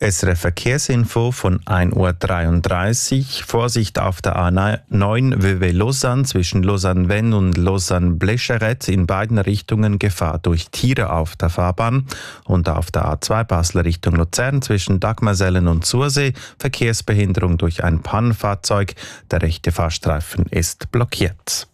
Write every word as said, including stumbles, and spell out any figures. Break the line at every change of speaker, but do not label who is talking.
S R F Verkehrsinfo von ein Uhr dreiunddreißig. Vorsicht auf der A neun Vevey-Lausanne zwischen Lausanne-Vennes und Lausanne-Blecherette. In beiden Richtungen Gefahr durch Tiere auf der Fahrbahn. Und auf der A zwei Basel Richtung Luzern zwischen Dagmersellen und Sursee Verkehrsbehinderung durch ein Pannenfahrzeug. Der rechte Fahrstreifen ist blockiert.